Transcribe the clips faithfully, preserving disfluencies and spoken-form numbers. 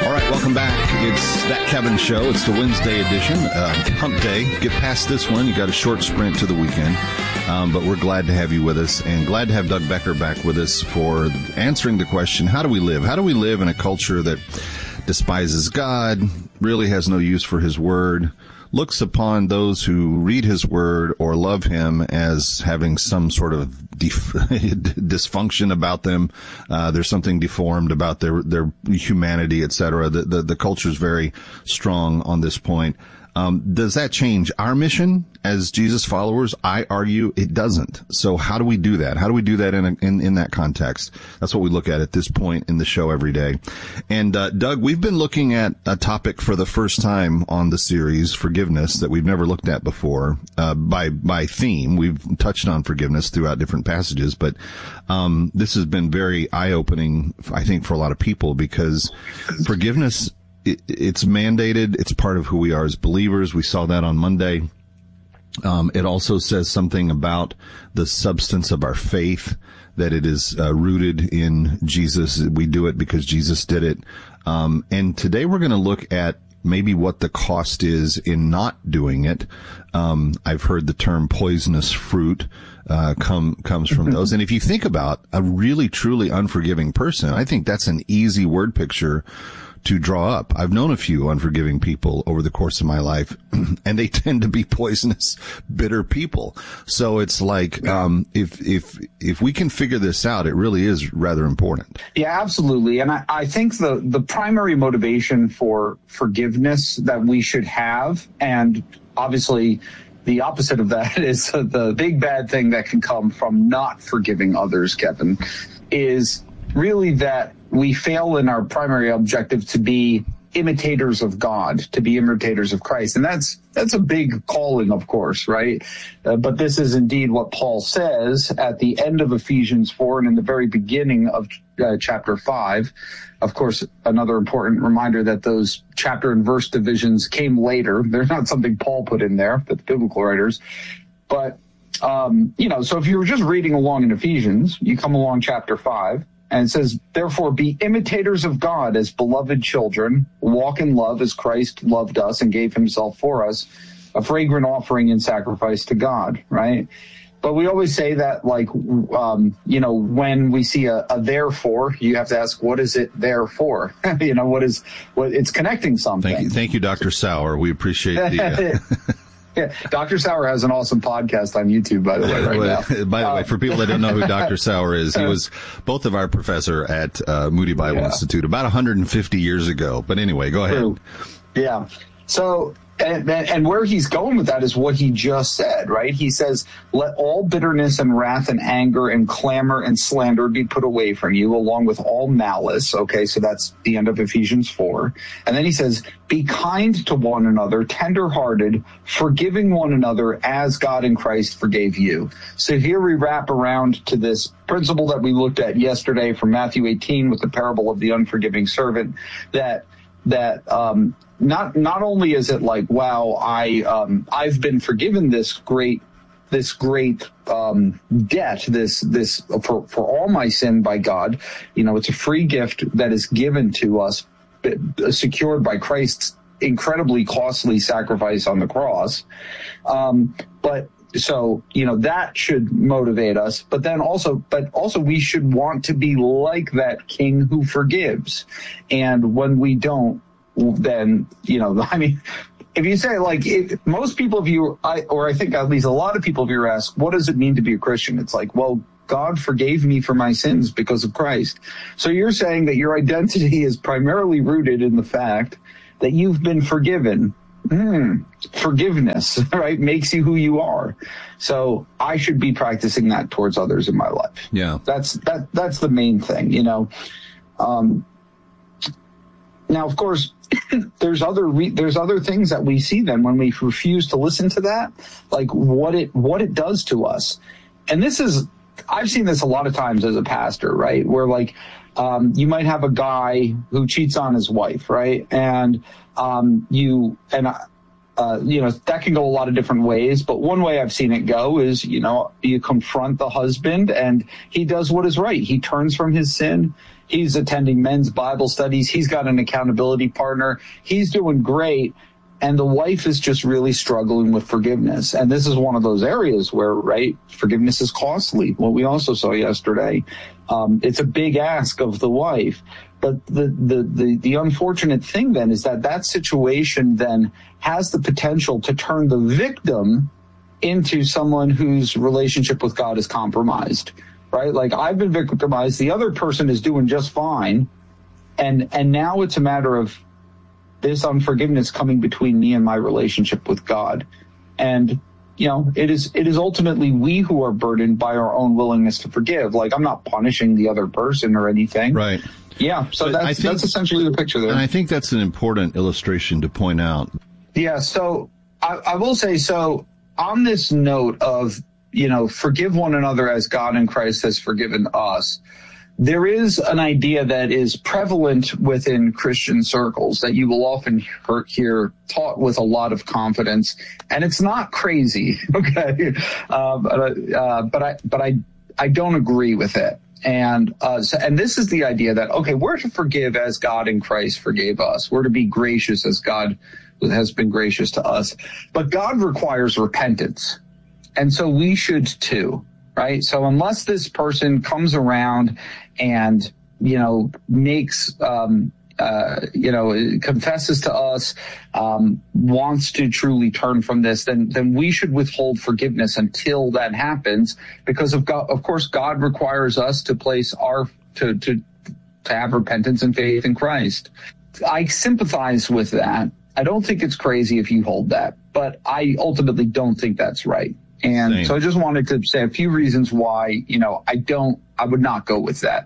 All right, welcome back. It's That Kevin Show. It's the Wednesday edition, uh, hump day. Get past this one. You got a short sprint to the weekend, um, but we're glad to have you with us and glad to have Doug Becker back with us for answering the question, how do we live? How do we live in a culture that despises God, really has no use for his word, looks upon those who read his word or love him as having some sort of def- dysfunction about them. Uh, there's something deformed about their, their humanity, et cetera. The, the, the culture is very strong on this point. Um, does that change our mission as Jesus followers? I argue it doesn't. So how do we do that? How do we do that in, a, in, in that context? That's what we look at at this point in the show every day. And, uh, Doug, we've been looking at a topic for the first time on the series, forgiveness, that we've never looked at before, uh, by, by theme. We've touched on forgiveness throughout different passages, but, um, this has been very eye-opening, I think, for a lot of people because forgiveness, It, it's mandated. It's part of who we are as believers. We saw that on Monday. Um, it also says something about the substance of our faith, that it is uh, rooted in Jesus. We do it because Jesus did it. Um, and today we're going to look at maybe what the cost is in not doing it. Um, I've heard the term poisonous fruit uh come comes from those. And if you think about a really, truly unforgiving person, I think that's an easy word picture to draw up. I've known a few unforgiving people over the course of my life, and they tend to be poisonous, bitter people. So it's like, um, if, if, if we can figure this out, it really is rather important. Yeah, absolutely. And I, I think the, the primary motivation for forgiveness that we should have, and obviously the opposite of that is the big bad thing that can come from not forgiving others, Kevin, is really that we fail in our primary objective to be imitators of God, to be imitators of Christ. And that's, that's a big calling, of course, right? Uh, but this is indeed what Paul says at the end of Ephesians four and in the very beginning of uh, chapter five. Of course, another important reminder that those chapter and verse divisions came later. They're not something Paul put in there, the biblical writers. But, um, you know, so if you were just reading along in Ephesians, you come along chapter five, and it says, therefore, be imitators of God as beloved children, walk in love as Christ loved us and gave himself for us, a fragrant offering and sacrifice to God, right? But we always say that, like, um, you know, when we see a, a therefore, you have to ask, what is it there for? you know, what is, what it's connecting something. Thank you, thank you, Doctor Sauer. We appreciate the... Uh... Yeah, Doctor Sauer has an awesome podcast on YouTube, by the way, right now. By the way, for people that don't know who Doctor Sauer is, he was both of our professor at uh, Moody Bible yeah. Institute about one hundred fifty years ago. But anyway, go ahead. True. Yeah. So, and, and where he's going with that is what he just said, right? He says, let all bitterness and wrath and anger and clamor and slander be put away from you, along with all malice. Okay, so that's the end of Ephesians four. And then he says, be kind to one another, tenderhearted, forgiving one another as God in Christ forgave you. So here we wrap around to this principle that we looked at yesterday from Matthew eighteen with the parable of the unforgiving servant, that that um not not only is it like, wow, I um I've been forgiven this great this great um debt, this this for for all my sin by God. You know, it's a free gift that is given to us, secured by Christ's incredibly costly sacrifice on the cross. Um but so, you know, that should motivate us, but then also, but also we should want to be like that king who forgives. And when we don't, then, you know, I mean, if you say, like, if most people of you, I, or I think at least a lot of people of you ask, what does it mean to be a Christian? It's like, well, God forgave me for my sins because of Christ. So you're saying that your identity is primarily rooted in the fact that you've been forgiven. Mm, forgiveness, right, makes you who you are. So I should be practicing that towards others in my life. Yeah, that's that. That's the main thing, you know. Um, now, of course, there's other re- there's other things that we see then when we refuse to listen to that, like what it what it does to us. And this is, I've seen this a lot of times as a pastor, right, where like um, you might have a guy who cheats on his wife, right, and Um, you, and I, uh, you know, that can go a lot of different ways. But one way I've seen it go is, you know, you confront the husband and he does what is right. He turns from his sin. He's attending men's Bible studies. He's got an accountability partner. He's doing great. And the wife is just really struggling with forgiveness. And this is one of those areas where, right, forgiveness is costly. What we also saw yesterday. Um, it's a big ask of the wife. But the, the, the, the unfortunate thing then is that that situation then has the potential to turn the victim into someone whose relationship with God is compromised, right? Like, I've been victimized. The other person is doing just fine. And, and now it's a matter of this unforgiveness coming between me and my relationship with God. And, you know, it is, it is ultimately we who are burdened by our own willingness to forgive. Like, I'm not punishing the other person or anything. Right. Yeah. So But I that's, think- that's essentially the picture there. And I think that's an important illustration to point out. Yeah. So I, I will say, so on this note of, you know, forgive one another as God in Christ has forgiven us, there is an idea that is prevalent within Christian circles that you will often hear taught with a lot of confidence, and it's not crazy, okay? Uh, but uh, but I but I I don't agree with it, and uh, so, and this is the idea that, okay, we're to forgive as God in Christ forgave us. We're to be gracious as God has been gracious to us, but God requires repentance, and so we should too. Right. So unless this person comes around and, you know, makes, um, uh, you know, confesses to us, um, wants to truly turn from this, then, then we should withhold forgiveness until that happens, because of God, of course, God requires us to place our, to, to, to have repentance and faith in Christ. I sympathize with that. I don't think it's crazy if you hold that, but I ultimately don't think that's right. And Same. so I just wanted to say a few reasons why, you know, I don't, I would not go with that.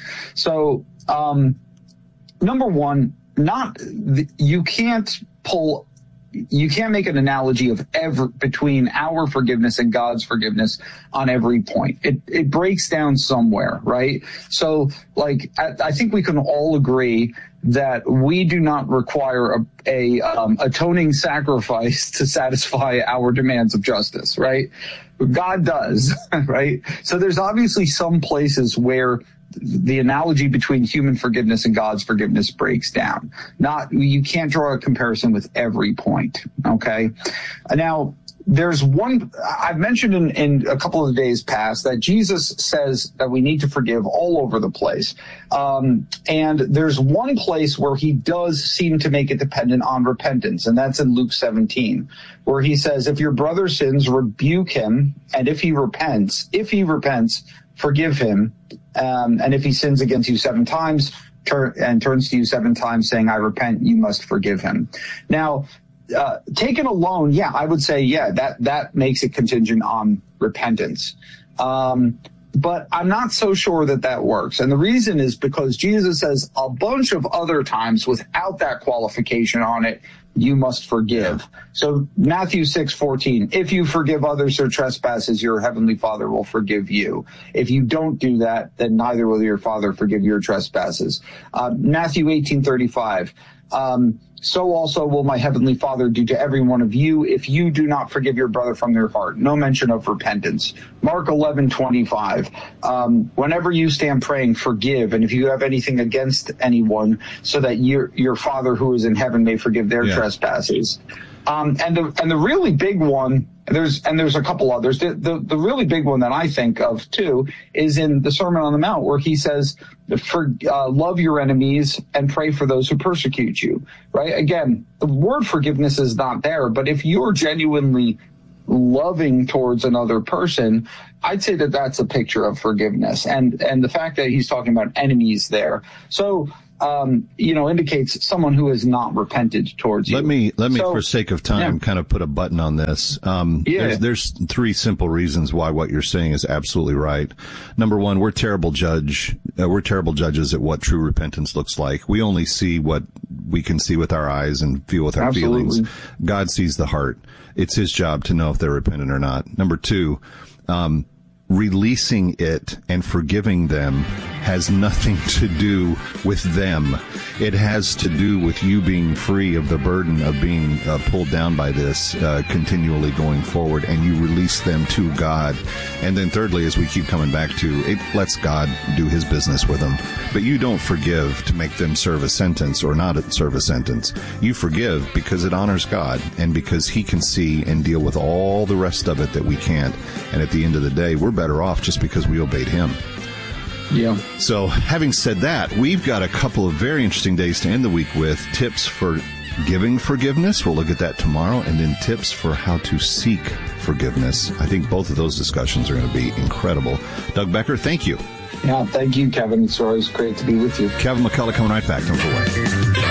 So, um, number one, not, you can't pull, you can't make an analogy of ever between our forgiveness and God's forgiveness on every point. It, it breaks down somewhere, right? So, like, I, I think we can all agree that we do not require a, a um, atoning sacrifice to satisfy our demands of justice, right? God does, right? So there's obviously some places where the analogy between human forgiveness and God's forgiveness breaks down. Not, you can't draw a comparison with every point, okay? Now, there's one, I've mentioned in, in a couple of days past that Jesus says that we need to forgive all over the place. Um, and there's one place where he does seem to make it dependent on repentance, and that's in Luke seventeen, where he says, if your brother sins, rebuke him, and if he repents, if he repents, forgive him. Um, and if he sins against you seven times turn, and turns to you seven times saying, I repent, you must forgive him. Now, Uh, taken alone, yeah, I would say, yeah, that, that makes it contingent on repentance. Um, but I'm not so sure that that works. And the reason is because Jesus says a bunch of other times without that qualification on it, you must forgive. So Matthew six fourteen, if you forgive others their trespasses, your heavenly Father will forgive you. If you don't do that, then neither will your Father forgive your trespasses. Uh, Matthew eighteen thirty-five, um, so also will my heavenly Father do to every one of you if you do not forgive your brother from your heart. No mention of repentance. Mark eleven twenty-five. Um, whenever you stand praying, forgive. And if you have anything against anyone, so that your your Father who is in heaven may forgive their yeah. trespasses. Um, and the and the really big one, there's and there's a couple others. The, the the really big one that I think of too is in the Sermon on the Mount, where he says, "For uh, love your enemies and pray for those who persecute you." Right? Again, the word forgiveness is not there, but if you're genuinely loving towards another person, I'd say that that's a picture of forgiveness. And and the fact that he's talking about enemies there, so. Um, you know, indicates someone who has not repented towards you. Let me, let me, so, for sake of time, yeah. kind of put a button on this. Um, Yeah. there's, there's three simple reasons why what you're saying is absolutely right. Number one, we're terrible judge, uh, we're terrible judges at what true repentance looks like. We only see what we can see with our eyes and feel with our Absolutely. feelings. God sees the heart. It's his job to know if they're repentant or not. Number two, um, releasing it and forgiving them has nothing to do with them. It has to do with you being free of the burden of being uh, pulled down by this uh, continually going forward, and you release them to God. And then thirdly, as we keep coming back to, it lets God do his business with them. But you don't forgive to make them serve a sentence or not serve a sentence. You forgive because it honors God and because he can see and deal with all the rest of it that we can't. And at the end of the day, we're better off just because we obeyed him. Yeah. So having said that, we've got a couple of very interesting days to end the week with tips for giving forgiveness. We'll look at that tomorrow. And then tips for how to seek forgiveness. I think both of those discussions are going to be incredible. Doug Becker, thank you. Yeah, thank you, Kevin. It's always great to be with you. Kevin McCullough coming right back. Don't go away.